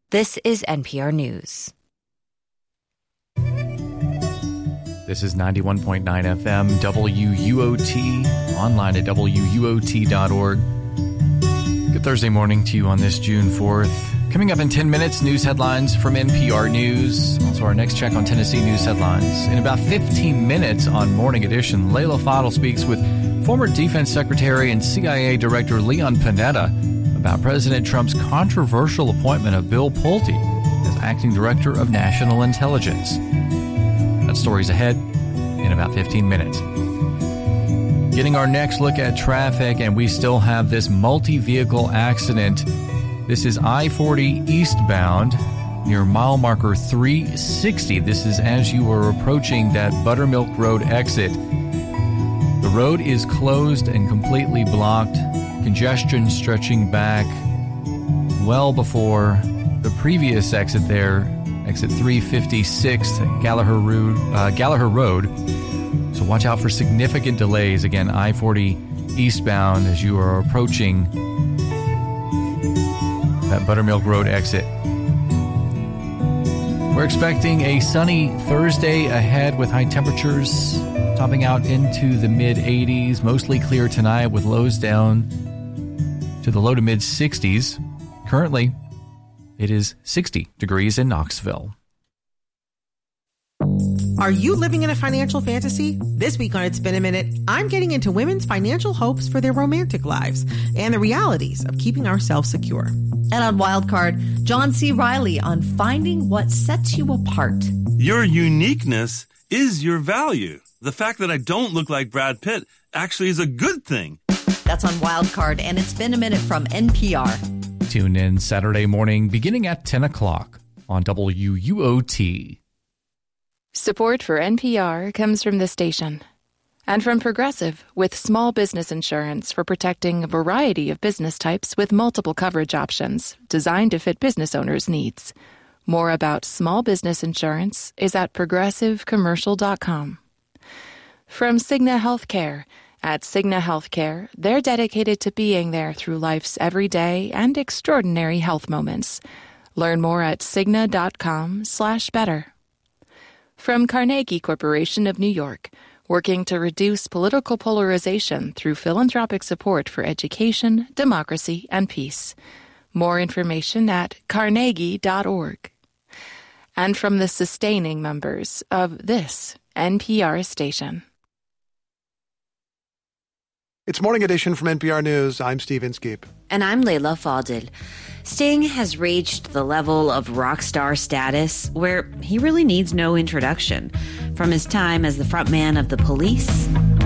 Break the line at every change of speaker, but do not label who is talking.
This is NPR News.
This is 91.9 FM, WUOT, online at WUOT.org. Good Thursday morning to you on this June 4th. Coming up in 10 minutes, news headlines from NPR News. Also, our next check on Tennessee news headlines. In about 15 minutes on Morning Edition, Layla Fadel speaks with former Defense Secretary and CIA Director Leon Panetta about President Trump's controversial appointment of Bill Pulte as Acting Director of National Intelligence. That story's ahead in about 15 minutes. Getting our next look at traffic, and we still have this multi-vehicle accident. This is I-40 eastbound near mile marker 360. This is as you are approaching that Buttermilk Road exit. The road is closed and completely blocked. Congestion stretching back well before the previous exit there, exit 356, Gallagher Road. So watch out for significant delays. Again, I-40 eastbound as you are approaching that Buttermilk Road exit. We're expecting a sunny Thursday ahead with high temperatures topping out into the mid-80s. Mostly clear tonight with lows down to the low to mid-60s. Currently, it is 60 degrees in Knoxville.
Are you living in a financial fantasy? This week on It's Been a Minute, I'm getting into women's financial hopes for their romantic lives and the realities of keeping ourselves secure.
And on Wildcard, John C. Reilly on finding what sets you apart.
Your uniqueness is your value. The fact that I don't look like Brad Pitt actually is a good thing.
That's on Wildcard, and It's Been a Minute from NPR.
Tune in Saturday morning beginning at 10 o'clock on WUOT.
Support for NPR comes from this station and from Progressive with small business insurance for protecting a variety of business types with multiple coverage options designed to fit business owners' needs. More about small business insurance is at progressivecommercial.com. From Cigna Healthcare. At Cigna Healthcare, they're dedicated to being there through life's everyday and extraordinary health moments. Learn more at Cigna.com/better. From Carnegie Corporation of New York, working to reduce political polarization through philanthropic support for education, democracy, and peace. More information at carnegie.org. And from the sustaining members of this NPR station.
It's Morning Edition from NPR News. I'm Steve Inskeep.
And I'm Layla Fadel. Sting has reached the level of rock star status where he really needs no introduction. From his time as the frontman of The Police